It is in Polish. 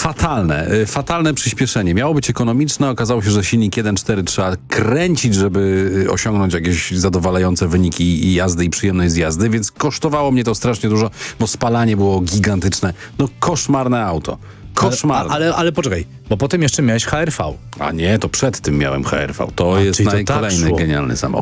Fatalne przyspieszenie. Miało być ekonomiczne, okazało się, że silnik 1.4 trzeba kręcić, żeby osiągnąć jakieś zadowalające wyniki i jazdy i przyjemność z jazdy, więc kosztowało mnie to strasznie dużo, bo spalanie było gigantyczne. No koszmarne auto. Koszmarne. Ale poczekaj, bo potem jeszcze miałeś HR-V. A nie, to przed tym miałem HR-V. To jest czyli to tak kolejny szło. genialny samochód.